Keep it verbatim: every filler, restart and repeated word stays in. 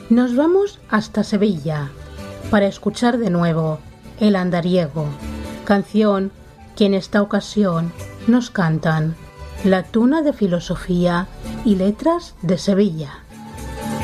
Nos vamos hasta Sevilla para escuchar de nuevo El Andariego, canción que en esta ocasión nos cantan la Tuna de Filosofía y Letras de Sevilla.